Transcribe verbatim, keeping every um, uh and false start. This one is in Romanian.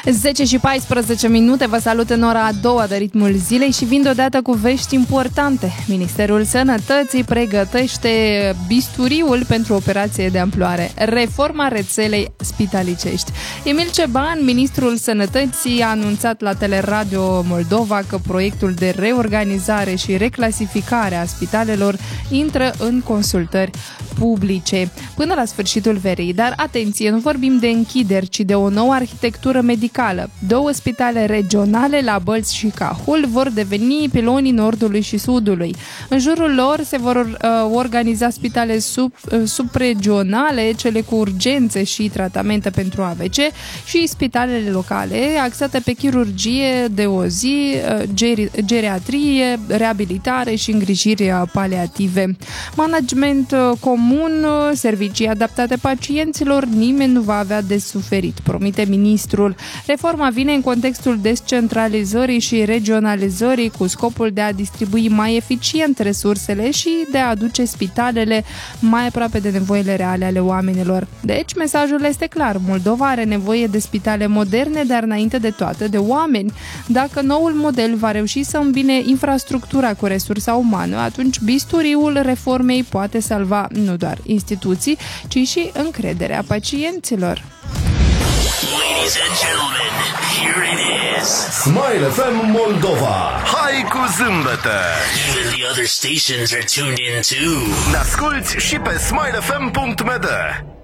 zece și paisprezece minute, vă salut în ora a doua de Ritmul Zilei și vin deodată cu vești importante. Ministerul Sănătății pregătește bisturiul pentru operație de amploare. Reforma rețelei spitalicești. Emil Ceban, ministrul Sănătății, a anunțat la Teleradio Moldova că proiectul de reorganizare și reclasificare a spitalelor intră în consultări publice până la sfârșitul verii. Dar atenție, nu vorbim de închideri, ci de o nouă arhitectură medicală. Două spitale regionale la Bălți și Cahul vor deveni pilonii Nordului și Sudului. În jurul lor se vor uh, organiza spitale sub, uh, subregionale, cele cu urgențe și tratamente pentru A V C, și spitalele locale axate pe chirurgie de o zi, uh, geri- geriatrie, reabilitare și îngrijiri paliative. Management uh, comun, uh, servicii adaptate pacienților, nimeni nu va avea de suferit, promite ministrul. Reforma vine în contextul descentralizării și regionalizării cu scopul de a distribui mai eficient resursele și de a aduce spitalele mai aproape de nevoile reale ale oamenilor. Deci, mesajul este clar. Moldova are nevoie de spitale moderne, dar înainte de toate de oameni. Dacă noul model va reuși să îmbine infrastructura cu resursa umană, atunci bisturiul reformei poate salva nu doar instituții, ci și încrederea pacienților. Ladies and gentlemen, here it is. Smile F M Moldova. Hai cu zâmbete. Even the other stations are tuned in too. Ne asculti și pe smile f m punct m d.